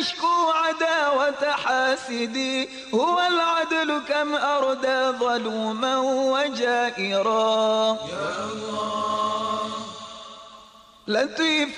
أشكو عداوة حاسدي هو العدل كم أردى ظلوما وجائرا. يا الله لطيف